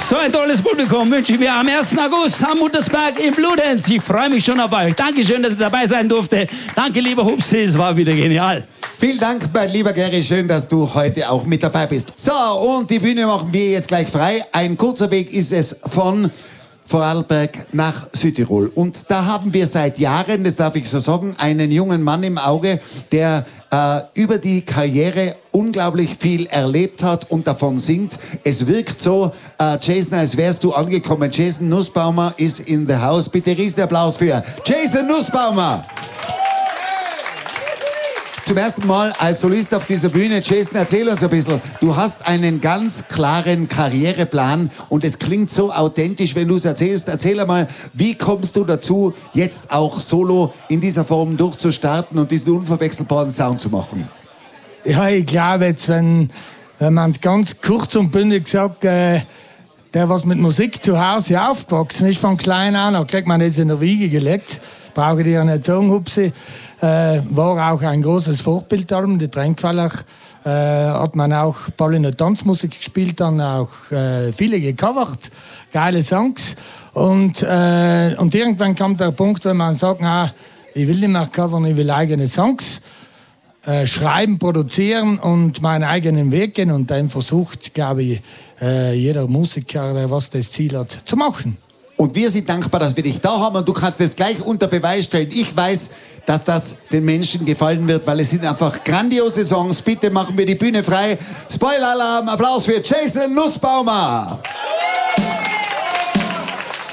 So ein tolles Publikum wünsche ich mir am 1. August am Muttersberg im Bludenz. Ich freue mich schon auf euch. Dankeschön, dass ich dabei sein durfte. Danke, lieber Hupsi, es war wieder genial. Vielen Dank, mein lieber Gary, schön, dass du heute auch mit dabei bist. So, und die Bühne machen wir jetzt gleich frei. Ein kurzer Weg ist es von Vorarlberg nach Südtirol. Und da haben wir seit Jahren, das darf ich so sagen, einen jungen Mann im Auge, der über die Karriere unglaublich viel erlebt hat und davon singt. Es wirkt so, Jason, als wärst du angekommen. Jason Nussbaumer ist in the house. Bitte Riesenapplaus für Jason Nussbaumer. Zum ersten Mal als Solist auf dieser Bühne. Jason, erzähl uns ein bisschen. Du hast einen ganz klaren Karriereplan und es klingt so authentisch, wenn du es erzählst. Erzähl einmal, wie kommst du dazu, jetzt auch solo in dieser Form durchzustarten und diesen unverwechselbaren Sound zu machen? Ja, ich glaube jetzt, wenn man es ganz kurz und bündig sagt, der, was mit Musik zu Hause aufgewachsen ist, von klein an, da kriegt man das in der Wiege gelegt. Brauche ich dir nicht sagen, Hupsi. War auch ein großes Vorbildarm. Die Tränkwallach hat man auch Ball in der Tanzmusik gespielt, dann auch viele gecovert, geile Songs. Und irgendwann kam der Punkt, wenn man sagt, ich will nicht mehr covern, ich will eigene Songs schreiben, produzieren und meinen eigenen Weg gehen. Und dann versucht, glaube ich, jeder Musiker, der was das Ziel hat, zu machen. Und wir sind dankbar, dass wir dich da haben und du kannst das gleich unter Beweis stellen. Ich weiß, dass das den Menschen gefallen wird, weil es sind einfach grandiose Songs. Bitte machen wir die Bühne frei. Spoiler-Alarm, Applaus für Jason Nussbaumer.